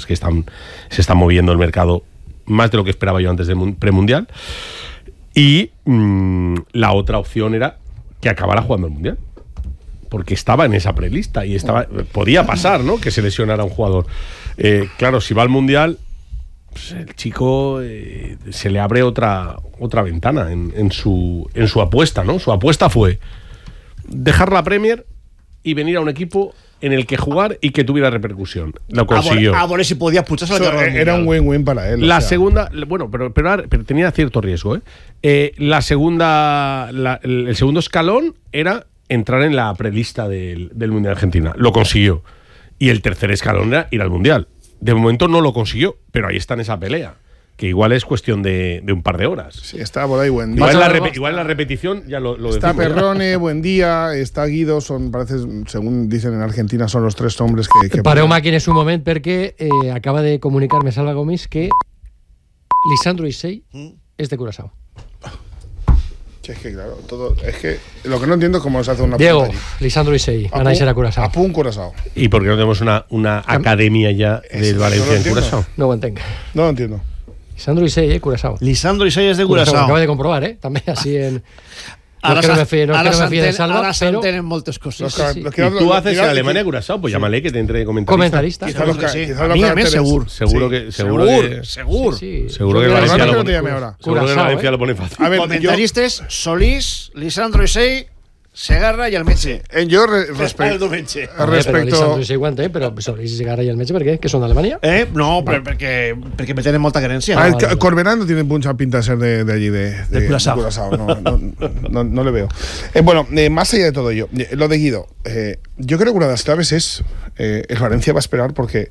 es que se está moviendo el mercado más de lo que esperaba yo antes del premundial. Y la otra opción era que acabara jugando el mundial, porque estaba en esa prelista y podía pasar, ¿no?, que se lesionara un jugador. Claro, si va al mundial, pues el chico se le abre otra ventana en su apuesta, ¿no? Su apuesta fue dejar la Premier y venir a un equipo en el que jugar y que tuviera repercusión. Lo consiguió. A ver si podía pucharse era un win-win para él. La segunda, bueno, pero tenía cierto riesgo, ¿eh? El segundo escalón era entrar en la prelista del Mundial de Argentina. Lo consiguió. Y el tercer escalón era ir al Mundial. De momento no lo consiguió, pero ahí está en esa pelea, que igual es cuestión de un par de horas. Sí, está por ahí, buen día. Igual en la repetición ya lo está decimos. Perrone, buen día, está Guido, parece, según dicen en Argentina, son los tres hombres que Pareu màquina en un moment perquè acaba de comunicar-me Salva Gomis que Lisandro Isey és de Curaçao. Sí, es que claro, es que lo que no entiendo es cómo se hace una Diego, Lisandro Isey, van a ir a Curaçao. A un Curaçao. ¿Y por qué no tenemos una academia ya del Valencia en Curaçao? No ho entenc. No lo entiendo. Lisandro Isey, Curaçao. Lisandro Isey és de Curaçao. Acaba de comprovar, també així en... Ara s'entenen moltes coses. Y tú haces en Alemania Curaçao, pues llámale que te entre de comentarista. A mí también seguro. Seguro que Valencia lo pone fácil. A ver, comentaristes, Solís, Lisandro Isey, Segarra i el metge. Jo respecto... Lisandro Isey ho entenc, però Solís, Segarra i el metge, per què? Que són d'Alemanya? No, perquè me tenen molta creencia. Corberán no tiene mucha pinta de ser de allí, de Curaçao. No le veo. Bueno, más allá de todo ello, lo de Guido, yo creo que una de las claves es el Valencia va a esperar porque...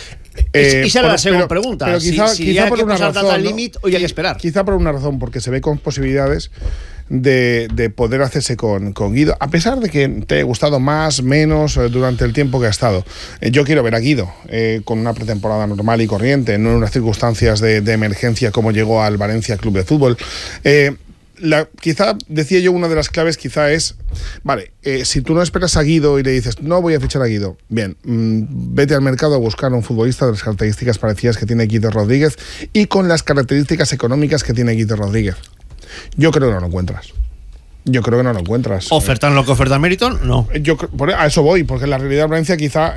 y será la segunda pregunta. Pero quizá hay por que una pasar razón, al límite o hay que esperar. Quizá por una razón, porque se ve con posibilidades de poder hacerse con Guido, a pesar de que te haya gustado más, menos durante el tiempo que ha estado. Yo quiero ver a Guido con una pretemporada normal y corriente, no en unas circunstancias de emergencia como llegó al Valencia Club de Fútbol. Quizá, decía yo, una de las claves quizá es, vale, si tú no esperas a Guido y le dices, no voy a fichar a Guido, bien, vete al mercado a buscar a un futbolista de las características parecidas que tiene Guido Rodríguez y con las características económicas que tiene Guido Rodríguez. Yo creo que no lo encuentras. ¿Ofertan lo que oferta Meriton? No. A eso voy, porque la realidad de Valencia quizá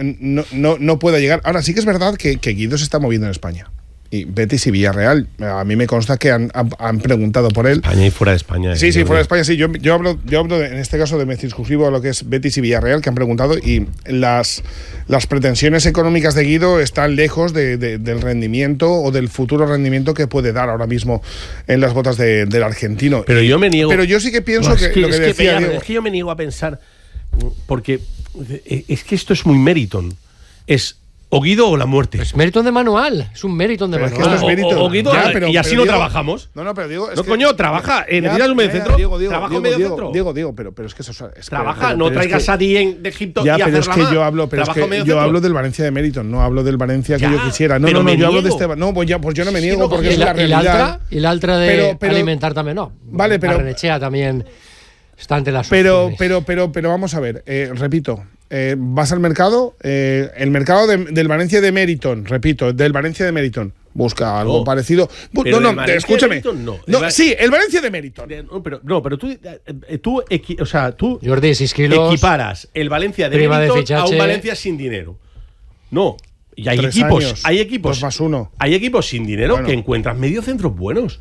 no pueda llegar. Ahora sí que es verdad que Guido se está moviendo en España. Y Betis y Villarreal, a mí me consta que han preguntado por él. España y fuera de España. Sí, fuera de España, sí. Yo hablo en este caso de circunscribo a lo que es Betis y Villarreal, que han preguntado, y las pretensiones económicas de Guido están lejos del rendimiento o del futuro rendimiento que puede dar ahora mismo en las botas del argentino. Pero yo me niego. Pero yo sí que pienso que lo que decía Diego, es que yo me niego a pensar, porque es que esto es muy Meriton. Es o Guido o la muerte. Es Meriton de manual. Es un Meriton de manual. Es mérito. O Guido, y así no trabajamos. No, pero digo. No, coño, trabaja. ¿Necesitas un medio centro? Trabaja en medio centro. Diego, pero es que eso es. Trabaja, no traigas a Dien de Egipto y a pero es que yo hablo del Valencia de Meriton, no hablo del Valencia que yo quisiera. No, yo hablo de Esteban. No, pues yo no me niego porque es la realidad. Y la otra de alimentar también, no. Vale, pero. Barrenechea también está ante las pero vamos a ver, repito. Vas al mercado, el mercado del Valencia de Meriton, repito, del Valencia de Meriton. Busca algo parecido. Escúchame. Sí, el Valencia de Meriton. Pero tú Jordi, 6 kilos, equiparas el Valencia de Meriton a un Valencia sin dinero. No. Y hay equipos 2 más 1. Hay equipos sin dinero que encuentran mediocentros buenos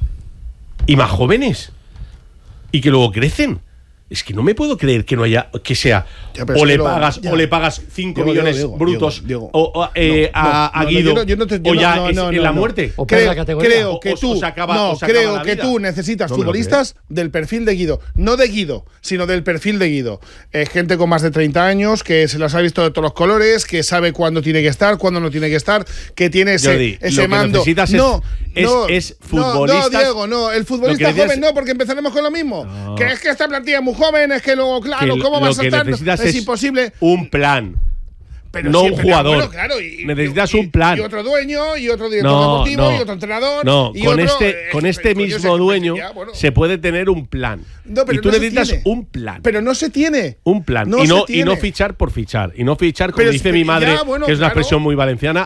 y más jóvenes y que luego crecen. Es que no me puedo creer que no haya, que sea, o le pagas 5 millones brutos a Guido, o ya es en la muerte. Creo que tú necesitas futbolistas del perfil de Guido, no de Guido, sino del perfil de Guido. Gente con más de 30 años, que se las ha visto de todos los colores, que sabe cuándo tiene que estar, cuándo no tiene que estar, que tiene ese mando. Es futbolistas. No, Diego, no. El futbolista joven no, porque empezaremos con lo mismo. No. Que es que esta plantilla es muy joven, es que luego, claro, ¿cómo vas a saltar? Es imposible. Un plan. Pero no un jugador. Bueno, claro, necesitas un plan. Y otro dueño, y otro director deportivo, y otro entrenador. No, y con este mismo dueño se puede tener un plan. Y tú necesitas un plan. Pero no se tiene. Un plan. Y no fichar por fichar. Y no fichar, como dice mi madre, que es una expresión muy valenciana,